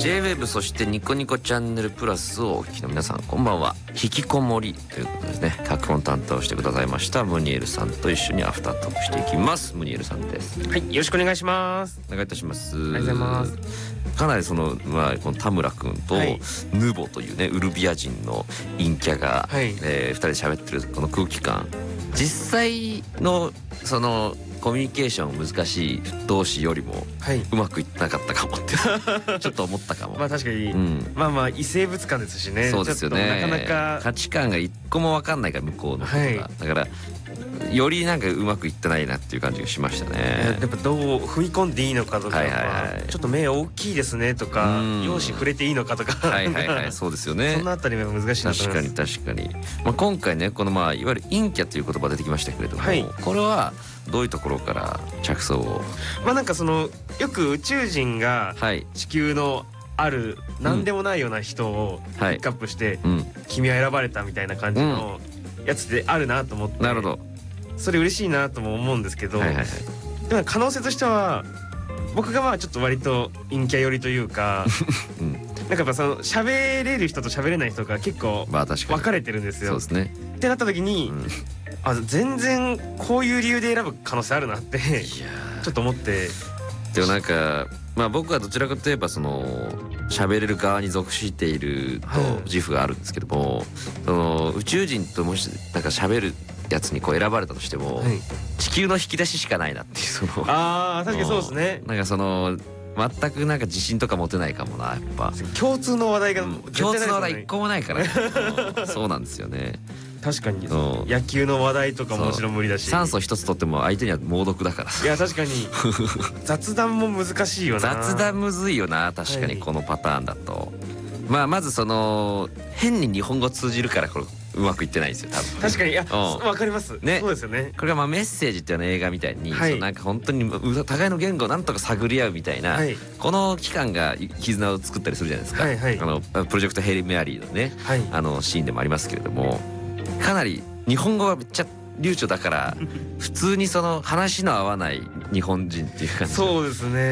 J-WAVE そしてニコニコチャンネルプラスをお聞きの皆さんこんばんは。引きこもりということですね。脚本担当してくださいましたムニエルさんと一緒にアフタートークしていきます。ムニエルさんです。 はい、よろしくお願いします。 お願いいたします。 ありがとうございます。 かなりこの田村くんとヌボというねウルビア人の陰キャが、2人で喋ってるこの空気感、実際のそのコミュニケーション難しい同士よりもうまくいってなかったかもってちょっと思ったかも。 まあ確かに、まあ異生物感ですしね。 そうですよね。 なかなか価値観が一個も分かんないから向こうのことが、だからよりなんかうまくいってないなっていう感じがしましたね。 やっぱどう踏み込んでいいのかとか、ちょっと目大きいですねとか、容姿触れていいのかとか、 そうですよね。 そのあたりは難しいなと思います。 確かに。今回ねこのいわゆる陰キャという言葉出てきましたけれども、これはどういうところから着想を？ なんかよく宇宙人が地球のある何でもないような人をピックアップして君は選ばれたみたいな感じのやつであるなと思って、 なるほど、 それ嬉しいなとも思うんですけど、でも可能性としては僕がちょっと割と陰キャ寄りというかなんかやっぱ喋れる人と喋れない人が結構分かれてるんですよ。 そうですね。 ってなった時に全然こういう理由で選ぶ可能性あるなってちょっと思って。 でもなんか僕はどちらかといえば喋れる側に属していると自負があるんですけども、宇宙人ともしなんか喋るやつに選ばれたとしても、地球の引き出ししかないなっていう確かにそうですね。 なんか全くなんか自信とか持てないかもな、やっぱ共通の話題が共通の話題一個もないからそうなんですよね。 確かに野球の話題とかももちろん無理だし、 酸素一つとっても相手には猛毒だから。 いや確かに雑談も難しいよな。 雑談むずいよな、確かにこのパターンだと。まず変に日本語通じるからこれうまくいってないんですよ多分。 確かに、いやわかりますね。そうですよね。 これがメッセージっていうの映画みたいになんか本当に互いの言語をなんとか探り合うみたいなこの期間が絆を作ったりするじゃないですか。プロジェクトヘイメアリーのねシーンでもありますけれども、かなり日本語がめっちゃ流暢だから普通に話の合わない日本人っていう感じ。 そうですね。